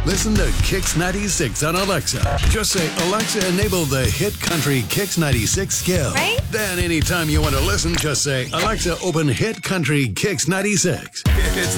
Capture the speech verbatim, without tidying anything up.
Listen to Kix ninety-six on Alexa. Just say, Alexa, enable the hit country Kix ninety-six skill. Right? Then anytime you want to listen, just say, Alexa, open hit country Kix ninety-six. It's